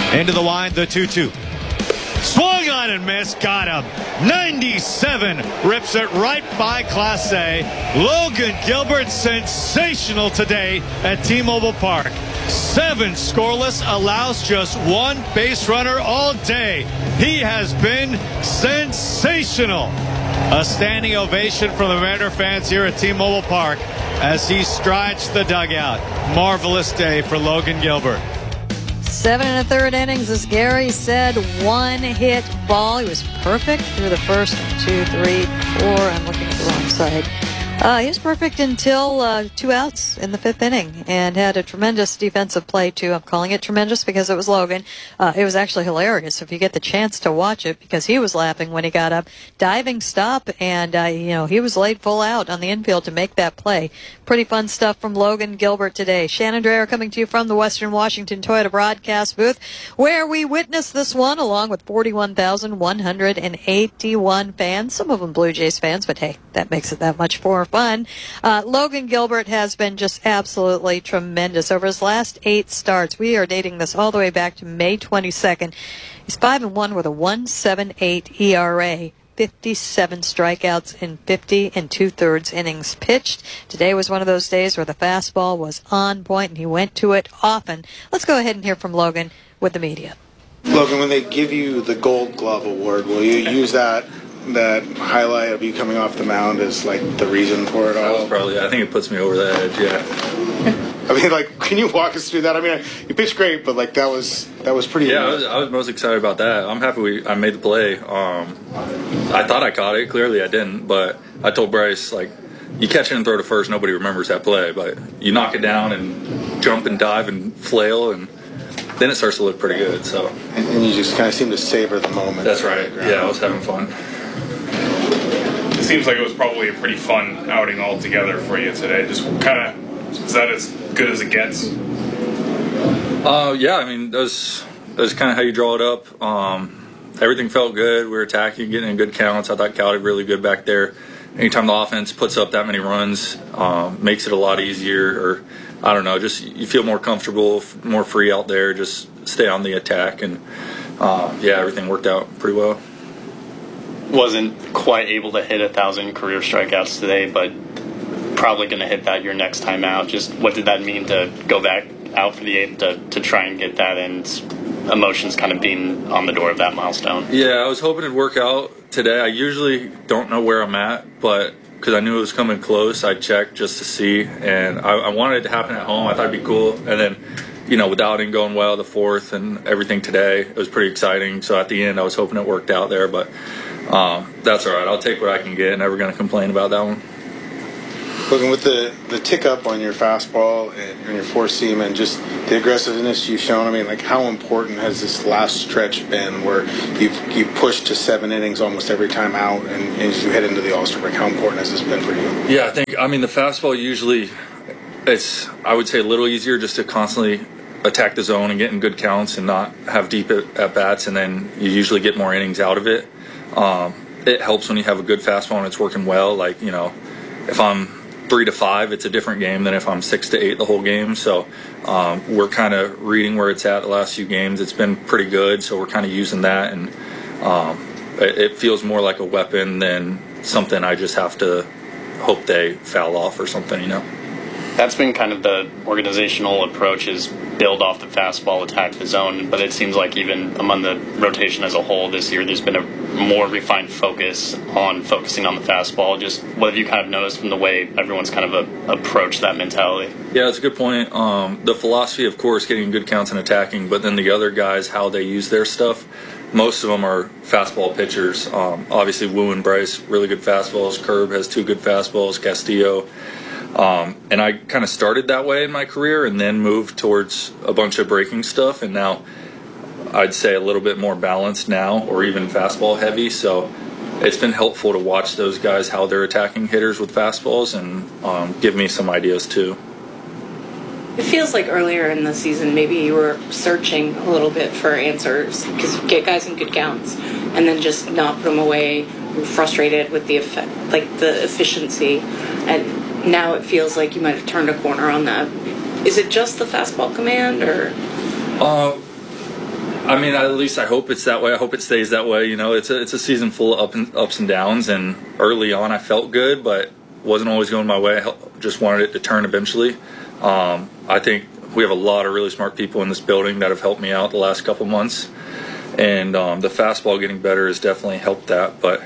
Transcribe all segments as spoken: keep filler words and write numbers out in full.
Into the wind, the two two. Swung on and missed. Got him. ninety-seven. Rips it right by Class A. Logan Gilbert, sensational today at T-Mobile Park. Seven scoreless, allows just one base runner all day. He has been sensational. A standing ovation from the Mariner fans here at T-Mobile Park as he strides the dugout. Marvelous day for Logan Gilbert. Seven and a third innings, as Gary said, one hit ball. He was perfect through the first one, two, three, four. I'm looking at the wrong side. Uh, he was perfect until uh, two outs in the fifth inning and had a tremendous defensive play, too. I'm calling it tremendous because it was Logan. Uh, it was actually hilarious if you get the chance to watch it because he was laughing when he got up. Diving stop, and, uh, you know, he was laid full out on the infield to make that play. Pretty fun stuff from Logan Gilbert today. Shannon Drayer coming to you from the Western Washington Toyota broadcast booth, where we witnessed this one along with forty-one thousand one hundred eighty-one fans. Some of them Blue Jays fans, but hey, that makes it that much more fun. Uh, Logan Gilbert has been just absolutely tremendous over his last eight starts. We are dating this all the way back to May twenty-second. He's five and one with a one point seven eight E R A. fifty-seven strikeouts in fifty and two-thirds innings pitched. Today was one of those days where the fastball was on point, and he went to it often. Let's go ahead and hear from Logan with the media. Logan, when they give you the Gold Glove Award, will you use that that highlight of you coming off the mound as, like, the reason for it all? That was probably, I think it puts me over the edge, yeah. I mean, like, can you walk us through that? I mean, you pitched great, but, like, that was that was pretty... Yeah, I was, I was most excited about that. I'm happy we, I made the play. Um, I thought I caught it. Clearly I didn't, but I told Bryce, like, you catch it and throw to first, nobody remembers that play, but you knock it down and jump and dive and flail, and then it starts to look pretty good. So. And, and you just kind of seem to savor the moment. That's right. Yeah, I was having fun. It seems like it was probably a pretty fun outing altogether for you today. Just kind of, is that as good as it gets? Uh, yeah, I mean, that's that's kind of how you draw it up. Um, everything felt good. We were attacking, getting in good counts. I thought Cal did really good back there. Anytime the offense puts up that many runs, um, makes it a lot easier. Or I don't know, just you feel more comfortable, more free out there. Just stay on the attack, and uh, yeah, everything worked out pretty well. Wasn't quite able to hit a thousand career strikeouts today, but probably going to hit that your next time out. Just what did that mean to go back out for the eighth to, to try and get that, and emotions kind of being on the door of that milestone? Yeah, I was hoping it'd work out today. I usually don't know where I'm at, but because I knew it was coming close, I checked just to see, and I, I wanted it to happen at home. I thought it'd be cool, and then, you know, with outing going well, the fourth and everything today, it was pretty exciting. So at the end, I was hoping it worked out there, but um, that's all right. I'll take what I can get. Never going to complain about that one. Looking with the, the tick up on your fastball and on your four seam and just the aggressiveness you've shown, I mean, like, how important has this last stretch been where you've you pushed to seven innings almost every time out, and, and as you head into the All-Star break, how important has this been for you? Yeah, I think, I mean, the fastball usually, it's, I would say, a little easier just to constantly attack the zone and get in good counts and not have deep at, at bats, and then you usually get more innings out of it. Um, it helps when you have a good fastball and it's working well. Like, you know, if I'm three to five, it's a different game than if I'm six to eight the whole game. So um, we're kind of reading where it's at the last few games. It's been pretty good, so we're kind of using that, and um, it, it feels more like a weapon than something I just have to hope they foul off or something, you know. That's been kind of the organizational approach, is build off the fastball, attack the zone. But it seems like even among the rotation as a whole this year, there's been a more refined focus on focusing on the fastball. Just what have you kind of noticed from the way everyone's kind of a, approached that mentality? Yeah, that's a good point. Um, the philosophy, of course, getting good counts and attacking, but then the other guys, how they use their stuff. Most of them are fastball pitchers. Um, obviously, Wu and Bryce, really good fastballs. Curb has two good fastballs. Castillo. Um, and I kind of started that way in my career and then moved towards a bunch of breaking stuff. And now I'd say a little bit more balanced now, or even fastball heavy. So it's been helpful to watch those guys, how they're attacking hitters with fastballs, and um, give me some ideas too. It feels like earlier in the season maybe you were searching a little bit for answers, because you get guys in good counts and then just not put them away, frustrated with the effect, like the efficiency. And now it feels like you might have turned a corner on that. Is it just the fastball command, or? Uh, I mean, at least I hope it's that way. I hope it stays that way. You know, it's a it's a season full of up and, ups and downs. And early on, I felt good, but wasn't always going my way. I just wanted it to turn eventually. Um, I think we have a lot of really smart people in this building that have helped me out the last couple months, and um, the fastball getting better has definitely helped that. But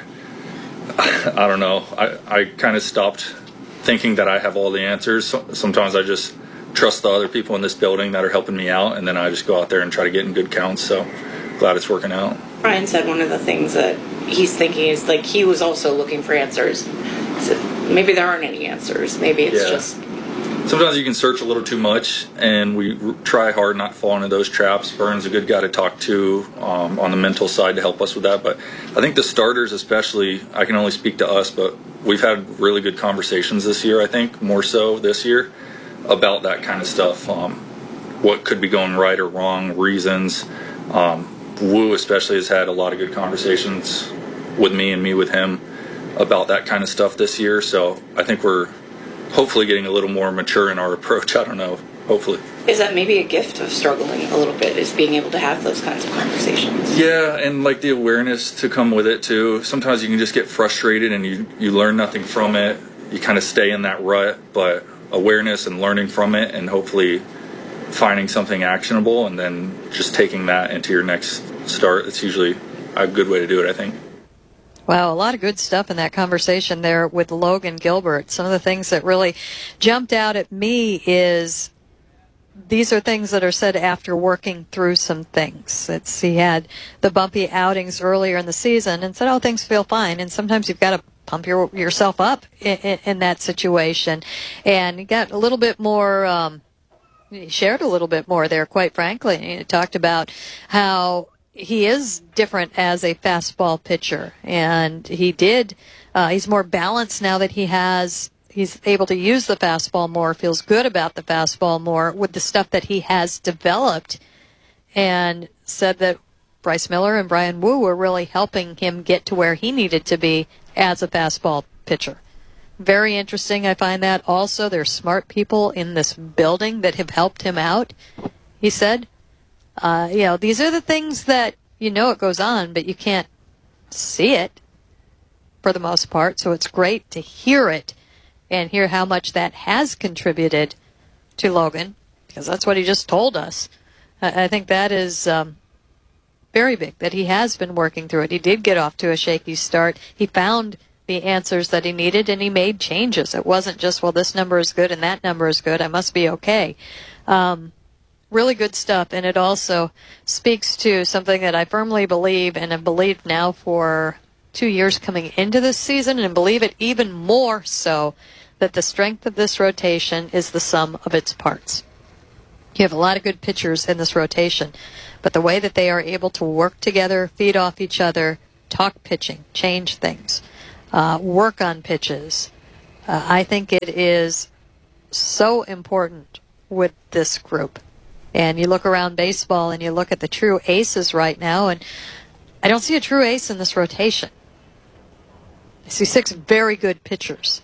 I, I don't know. I I kind of stopped thinking that I have all the answers. So, sometimes I just trust the other people in this building that are helping me out, and then I just go out there and try to get in good counts. So glad it's working out. Brian said one of the things that he's thinking is like he was also looking for answers. So maybe there aren't any answers. Maybe it's yeah. just. Sometimes you can search a little too much, and we r- try hard not to fall into those traps. Burns a good guy to talk to um, on the mental side to help us with that. But I think the starters especially, I can only speak to us, but we've had really good conversations this year, I think, more so this year, about that kind of stuff. Um, what could be going right or wrong, reasons. Um, Wu especially has had a lot of good conversations with me and me with him about that kind of stuff this year. So I think we're hopefully getting a little more mature in our approach. I don't know. Hopefully. Is that maybe a gift of struggling a little bit, is being able to have those kinds of conversations? Yeah, and like the awareness to come with it too. Sometimes you can just get frustrated and you, you learn nothing from it. You kind of stay in that rut, but awareness and learning from it and hopefully finding something actionable and then just taking that into your next start. It's usually a good way to do it, I think. Wow, a lot of good stuff in that conversation there with Logan Gilbert. Some of the things that really jumped out at me is these are things that are said after working through some things. It's, he had the bumpy outings earlier in the season and said, oh, things feel fine. And sometimes you've got to pump your, yourself up in, in, in that situation. And he got a little bit more, um, he shared a little bit more there, quite frankly. He talked about how he is different as a fastball pitcher, and he did, uh, he's more balanced now that he has, he's able to use the fastball more, feels good about the fastball more with the stuff that he has developed, and said that Bryce Miller and Brian Wu were really helping him get to where he needed to be as a fastball pitcher. Very interesting, I find that. Also, there's smart people in this building that have helped him out, he said. Uh, you know, these are the things that, you know, it goes on, but you can't see it for the most part. So it's great to hear it and hear how much that has contributed to Logan, because that's what he just told us. I, I think that is um, very big, that he has been working through it. He did get off to a shaky start. He found the answers that he needed, and he made changes. It wasn't just, well, this number is good and that number is good, I must be okay. Um, really good stuff, and it also speaks to something that I firmly believe, and have believed now for two years coming into this season, and believe it even more so, that the strength of this rotation is the sum of its parts. You have a lot of good pitchers in this rotation, but the way that they are able to work together, feed off each other, talk pitching, change things, uh, work on pitches, uh, I think it is so important with this group. And you look around baseball and you look at the true aces right now, and I don't see a true ace in this rotation. I see six very good pitchers.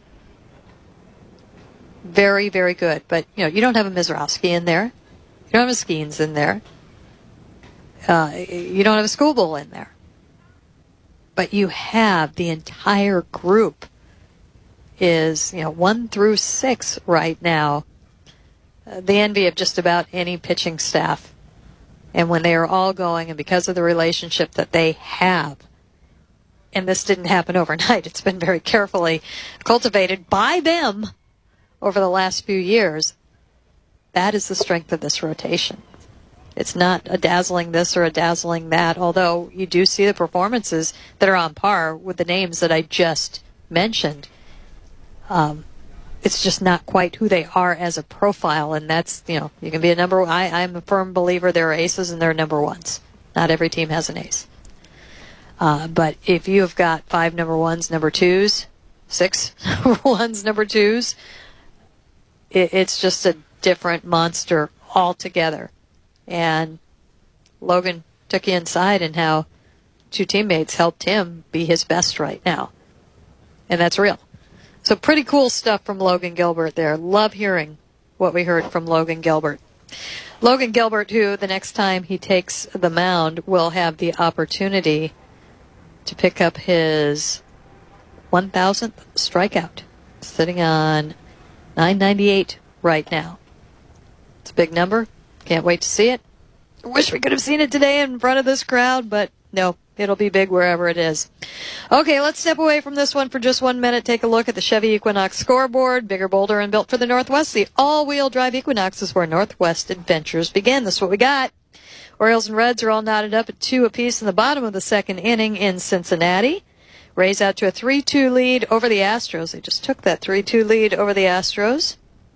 Very, very good. But, you know, you don't have a Mizrowski in there. You don't have a Skeens in there. Uh, you don't have a Skubal in there. But you have the entire group is, you know, one through six right now. The envy of just about any pitching staff. And when they are all going, and because of the relationship that they have, and this didn't happen overnight, it's been very carefully cultivated by them over the last few years, that is the strength of this rotation. It's not a dazzling this or a dazzling that, although you do see the performances that are on par with the names that I just mentioned. Um, It's just not quite who they are as a profile, and that's, you know, you can be a number, I, I'm a firm believer there are aces and there are number ones. Not every team has an ace. Uh, but if you have got five number ones, number twos, six number ones, number twos, it, it's just a different monster altogether. And Logan took you inside and how two teammates helped him be his best right now. And that's real. So pretty cool stuff from Logan Gilbert there. Love hearing what we heard from Logan Gilbert. Logan Gilbert, who the next time he takes the mound will have the opportunity to pick up his one thousandth strikeout, sitting on nine ninety-eight right now. It's a big number. Can't wait to see it. Wish we could have seen it today in front of this crowd, but no, it'll be big wherever it is. Okay, let's step away from this one for just one minute. Take a look at the Chevy Equinox scoreboard. Bigger, bolder, and built for the Northwest. The all-wheel drive Equinox is where Northwest adventures begin. That's what we got. Orioles and Reds are all knotted up at two apiece in the bottom of the second inning in Cincinnati. Rays out to a three two lead over the Astros. They just took that three two lead over the Astros.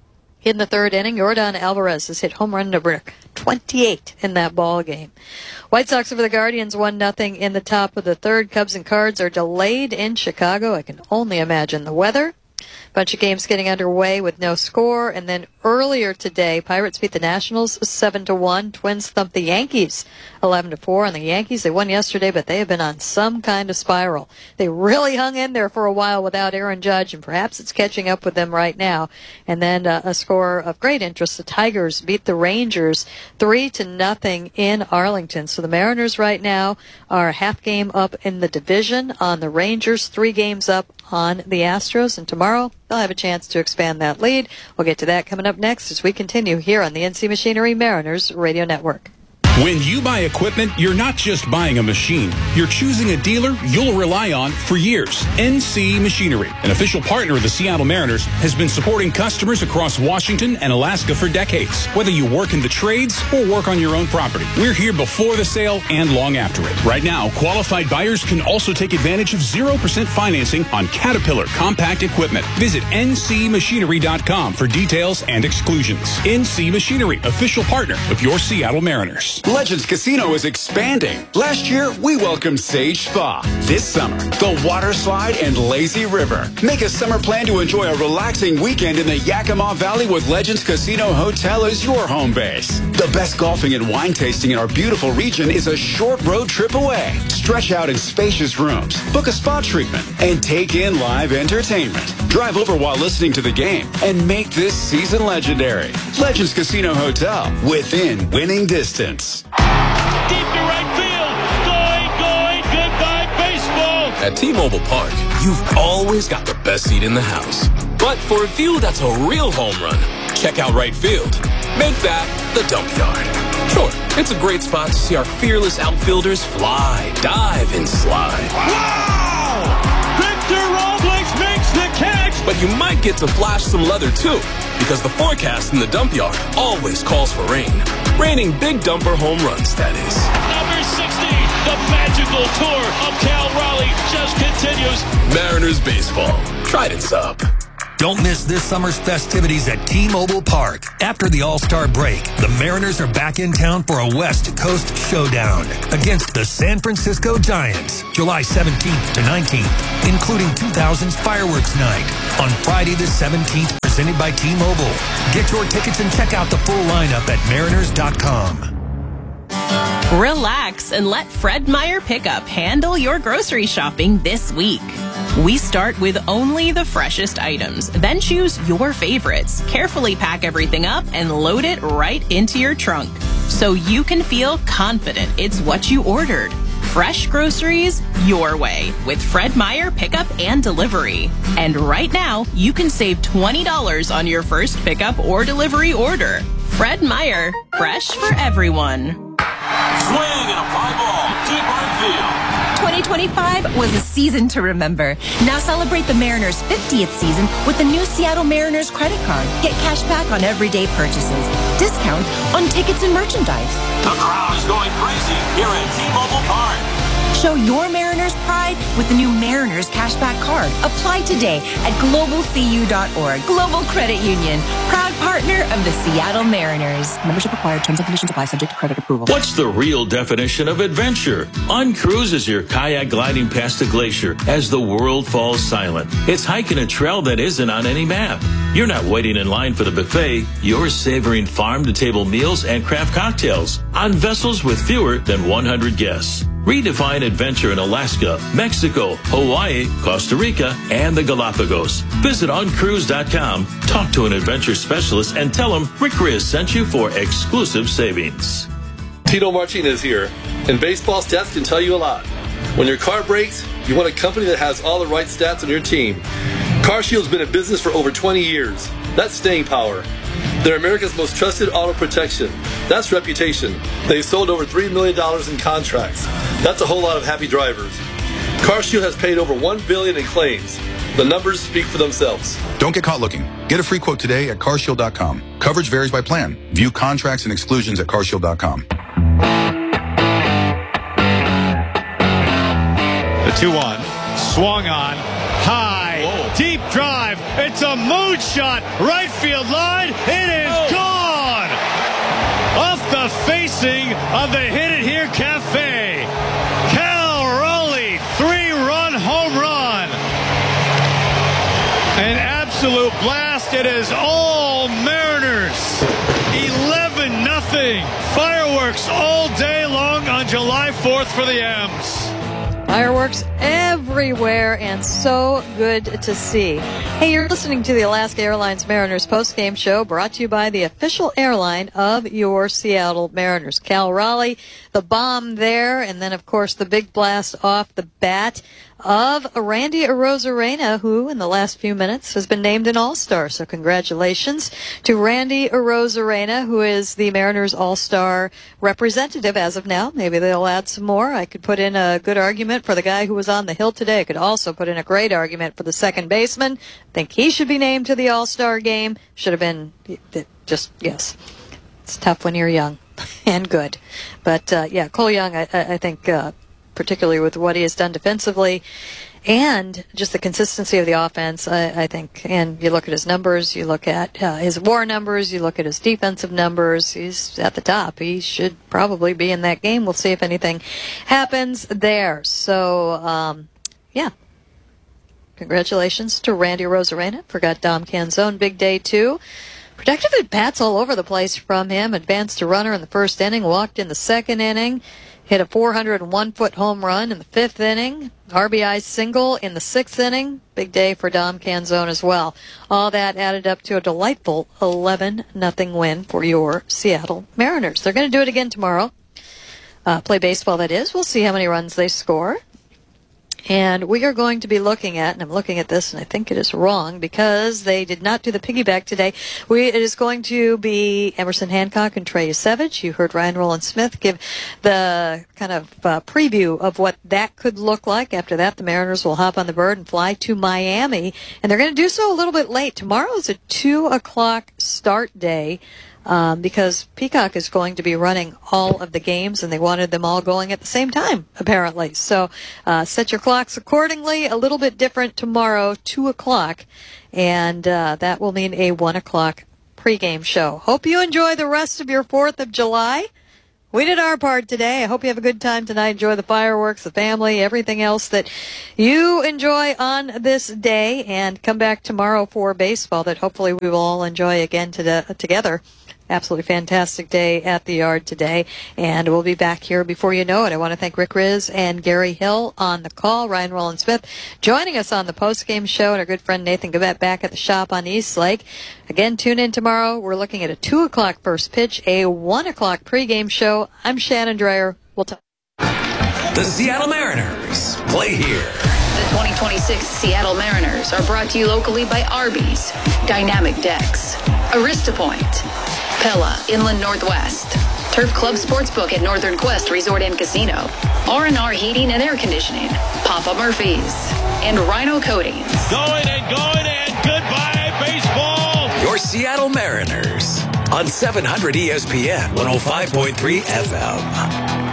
In the third inning, Yordan Alvarez has hit home run number twenty-eight in that ball game. White Sox over the Guardians, one nothing in the top of the third. Cubs and Cards are delayed in Chicago. I can only imagine the weather. Bunch of games getting underway with no score. And then earlier today, Pirates beat the Nationals seven to one. Twins thumped the Yankees eleven to four. And the Yankees, they won yesterday, but they have been on some kind of spiral. They really hung in there for a while without Aaron Judge, and perhaps it's catching up with them right now. And then uh, a score of great interest. The Tigers beat the Rangers three to nothing in Arlington. So the Mariners right now are a half game up in the division on the Rangers, three games up on the Astros, and tomorrow they'll have a chance to expand that lead. We'll get to that coming up next as we continue here on the N C Machinery Mariners Radio Network. When you buy equipment, you're not just buying a machine. You're choosing a dealer you'll rely on for years. N C Machinery, an official partner of the Seattle Mariners, has been supporting customers across Washington and Alaska for decades. Whether you work in the trades or work on your own property, we're here before the sale and long after it. Right now, qualified buyers can also take advantage of zero percent financing on Caterpillar compact equipment. Visit N C machinery dot com for details and exclusions. N C Machinery, official partner of your Seattle Mariners. Legends Casino is expanding. Last year, we welcomed Sage Spa. This summer, the water slide and lazy river. Make a summer plan to enjoy a relaxing weekend in the Yakima Valley with Legends Casino Hotel as your home base. The best golfing and wine tasting in our beautiful region is a short road trip away. Stretch out in spacious rooms, book a spa treatment, and take in live entertainment. Drive over while listening to the game and make this season legendary. Legends Casino Hotel, within winning distance. Deep to right field. Going, going, goodbye baseball. At T-Mobile Park, you've always got the best seat in the house. But for a view that's a real home run, check out right field. Make that the dump yard. Sure, it's a great spot to see our fearless outfielders fly, dive, and slide. Wow! Victor Robles makes the catch! But you might get to flash some leather too, because the forecast in the dump yard always calls for rain. Raining big dumper home runs, that is. Number sixty, the magical tour of Cal Raleigh just continues. Mariners baseball. Trident's up. Don't miss this summer's festivities at T-Mobile Park. After the All-Star break, the Mariners are back in town for a West Coast showdown against the San Francisco Giants, July seventeenth to nineteenth, including two thousand's Fireworks Night on Friday the seventeenth, presented by T-Mobile. Get your tickets and check out the full lineup at mariners dot com. Relax and let Fred Meyer Pickup handle your grocery shopping this week. We start with only the freshest items, then choose your favorites. Carefully pack everything up and load it right into your trunk so you can feel confident it's what you ordered. Fresh groceries your way with Fred Meyer Pickup and Delivery. And right now, you can save twenty dollars on your first pickup or delivery order. Fred Meyer, fresh for everyone. Swing and a fly ball. Deep right field. twenty twenty-five was a season to remember. Now celebrate the Mariners' fiftieth season with the new Seattle Mariners credit card. Get cash back on everyday purchases, discounts on tickets and merchandise. The crowd is going crazy here at T-Mobile Park. Show your Mariners pride with the new Mariners Cashback Card. Apply today at global c u dot org. Global Credit Union, proud partner of the Seattle Mariners. Membership required. Terms and conditions apply. Subject to credit approval. What's the real definition of adventure? Uncruise is your kayak gliding past a glacier as the world falls silent. It's hiking a trail that isn't on any map. You're not waiting in line for the buffet. You're savoring farm-to-table meals and craft cocktails on vessels with fewer than one hundred guests. Redefine adventure in Alaska, Mexico, Hawaii, Costa Rica, and the Galapagos. Visit on cruise dot com, talk to an adventure specialist, and tell them Rick Riz sent you for exclusive savings. Tito Martinez here, and baseball stats can tell you a lot. When your car breaks, you want a company that has all the right stats on your team. CarShield's been in business for over twenty years. That's staying power. They're America's most trusted auto protection. That's reputation. They've sold over three million dollars in contracts. That's a whole lot of happy drivers. CarShield has paid over one billion dollars in claims. The numbers speak for themselves. Don't get caught looking. Get a free quote today at car shield dot com. Coverage varies by plan. View contracts and exclusions at car shield dot com. The two one. Swung on. High. Whoa. Deep drive. It's a moonshot. Right field line. It is oh. gone. Off the facing of the Hit It Here Cafe. Cal Raleigh, three-run home run. An absolute blast. It is all Mariners. eleven nothing. Fireworks all day long on July fourth for the M's. Fireworks everywhere, and so good to see. Hey, you're listening to the Alaska Airlines Mariners postgame show, brought to you by the official airline of your Seattle Mariners. Cal Raleigh, the bomb there, and then, of course, the big blast off the bat of Randy Arozarena, who in the last few minutes has been named an All-Star. So congratulations to Randy Arozarena, who is the Mariners All-Star representative as of now. Maybe they'll add some more. I could put in a good argument for the guy who was on the hill today. I could also put in a great argument for the second baseman. I think he should be named to the All-Star game. Should have been just, yes. It's tough when you're young and good. But, uh, yeah, Cole Young, I, I think, uh, particularly with what he has done defensively and just the consistency of the offense, I, I think. And you look at his numbers, you look at uh, his WAR numbers, you look at his defensive numbers, he's at the top. He should probably be in that game. We'll see if anything happens there. So, um, yeah. Congratulations to Randy Arozarena. Forgot Dom Canzone, big day too. Productive at bats all over the place from him. Advanced a runner in the first inning, walked in the second inning. Hit a four hundred one foot home run in the fifth inning. R B I single in the sixth inning. Big day for Dom Canzone as well. All that added up to a delightful eleven nothing win for your Seattle Mariners. They're going to do it again tomorrow. Uh, play baseball, that is. We'll see how many runs they score. And we are going to be looking at, and I'm looking at this, and I think it is wrong because they did not do the piggyback today. We, it is going to be Emerson Hancock and Trey Yesevich. You heard Ryan Rowland-Smith give the kind of uh, preview of what that could look like. After that, the Mariners will hop on the bird and fly to Miami, and they're going to do so a little bit late. Tomorrow is a two o'clock start day. Um, because Peacock is going to be running all of the games, and they wanted them all going at the same time, apparently. So uh, set your clocks accordingly. A little bit different tomorrow, two o'clock, and uh, that will mean a one o'clock pregame show. Hope you enjoy the rest of your fourth of July. We did our part today. I hope you have a good time tonight. Enjoy the fireworks, the family, everything else that you enjoy on this day, and come back tomorrow for baseball that hopefully we will all enjoy again to together. Absolutely fantastic day at the Yard today, and we'll be back here before you know it. I want to thank Rick Riz and Gary Hill on the call, Ryan Rowland-Smith joining us on the postgame show, and our good friend Nathan Gavette back at the shop on East Lake. Again, tune in tomorrow. We're looking at a two o'clock first pitch, a one o'clock pregame show. I'm Shannon Dreyer. We'll talk. The Seattle Mariners play here. The twenty twenty-six Seattle Mariners are brought to you locally by Arby's, Dynamic Decks, Arista Point, Pella Inland Northwest, Turf Club Sportsbook at Northern Quest Resort and Casino, R and R Heating and Air Conditioning, Papa Murphy's, and Rhino Coatings. Going and going and goodbye, baseball! Your Seattle Mariners on seven hundred E S P N one oh five point three F M.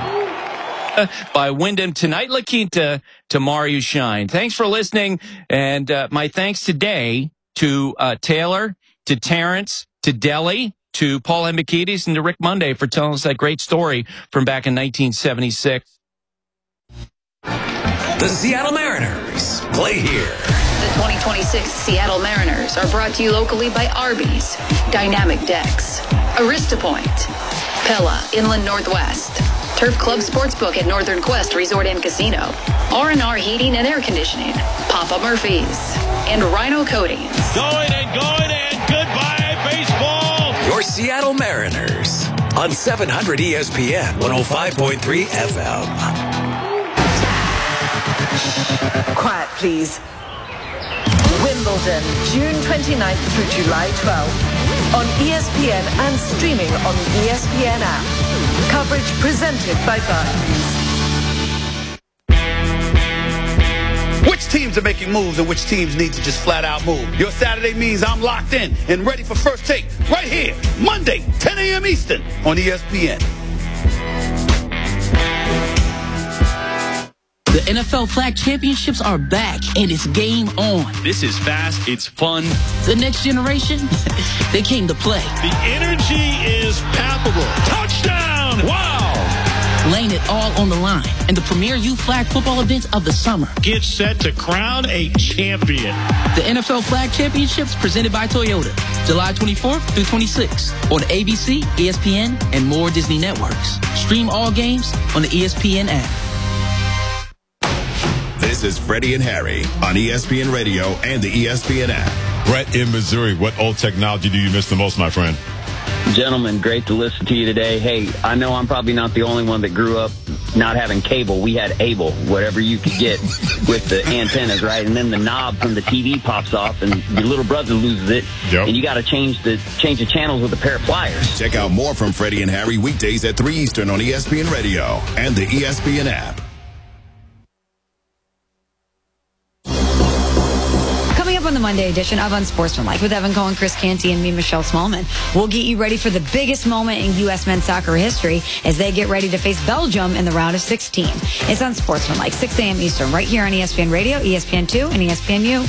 By Wyndham tonight, La Quinta, tomorrow you shine. Thanks for listening, and uh, my thanks today to uh, Taylor, to Terrence, to Deli, to Paul Hembekides, and to Rick Monday for telling us that great story from back in nineteen seventy-six. The Seattle Mariners play here. The twenty twenty-six Seattle Mariners are brought to you locally by Arby's, Dynamic Decks, Arista Point, Pella Inland Northwest, Turf Club Sportsbook at Northern Quest Resort and Casino, R and R Heating and Air Conditioning, Papa Murphy's, and Rhino Coatings. Going and going and goodbye, baseball. Your Seattle Mariners on seven hundred E S P N one oh five point three F M. Quiet, please. Wimbledon, June twenty-ninth through July twelfth. On E S P N and streaming on the E S P N app. Coverage presented by Barclays. Which teams are making moves and which teams need to just flat out move? Your Saturday means I'm locked in and ready for First Take right here, Monday, ten a.m. Eastern on E S P N. The N F L Flag Championships are back, and it's game on. This is fast. It's fun. The next generation, they came to play. The energy is palpable. Touchdown! Wow! Laying it all on the line, and the premier youth flag football events of the summer. Get set to crown a champion. The N F L Flag Championships presented by Toyota, July twenty-fourth through twenty-sixth on A B C, E S P N, and more Disney networks. Stream all games on the E S P N app. This is Freddie and Harry on E S P N Radio and the E S P N app. Brett in Missouri, what old technology do you miss the most, my friend? Gentlemen, great to listen to you today. Hey, I know I'm probably not the only one that grew up not having cable. We had Able, whatever you could get with the antennas, right? And then the knob from the T V pops off, and your little brother loses it, yep. And you got to change the change the channels with a pair of pliers. Check out more from Freddie and Harry weekdays at three Eastern on E S P N Radio and the E S P N app. On the Monday edition of Unsportsmanlike with Evan Cohen, Chris Canty, and me, Michelle Smallman. We'll get you ready for the biggest moment in U S men's soccer history as they get ready to face Belgium in the round of sixteen. It's Unsportsmanlike, six a.m. Eastern, right here on E S P N Radio, E S P N two, and E S P N U.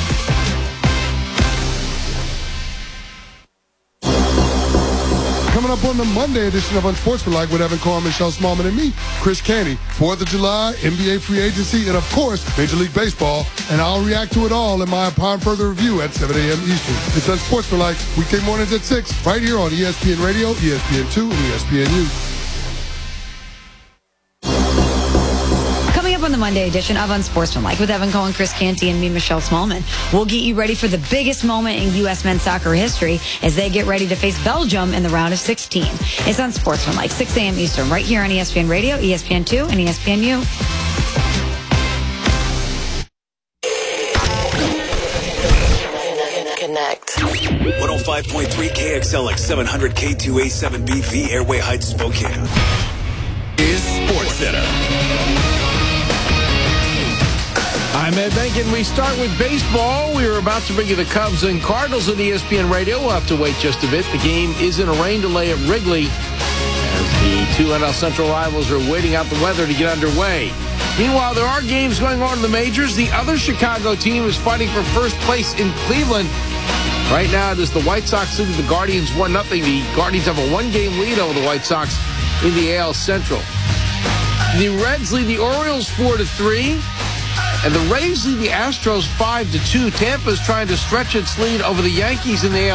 Coming up on the Monday edition of Unsportsmanlike with Evan Cohen, Michelle Smallman, and me, Chris Canty. fourth of July, N B A free agency, and of course, Major League Baseball. And I'll react to it all in my Upon Further Review at seven a.m. Eastern. It's Unsportsmanlike, weekday mornings at six, right here on E S P N Radio, E S P N two, and E S P N U. On the Monday edition of Unsportsmanlike with Evan Cohen, Chris Canty, and me, Michelle Smallman. We'll get you ready for the biggest moment in U S men's soccer history as they get ready to face Belgium in the round of sixteen. It's Unsportsmanlike, six a.m. Eastern, right here on E S P N Radio, E S P N two, and E S P N U. Connect. one oh five point three K X L X seven hundred K two A seven B V Airway Heights, Spokane. Is Sports Center. I'm Ed Benkin. We start with baseball. We were about to bring you the Cubs and Cardinals on E S P N Radio. We'll have to wait just a bit. The game is in a rain delay at Wrigley as the two N L Central rivals are waiting out the weather to get underway. Meanwhile, there are games going on in the majors. The other Chicago team is fighting for first place in Cleveland. Right now, it is the White Sox leading the Guardians one nothing. The Guardians have a one-game lead over the White Sox in the A L Central. The Reds lead the Orioles four to three. And the Rays lead the Astros five to two. Tampa is trying to stretch its lead over the Yankees in the A L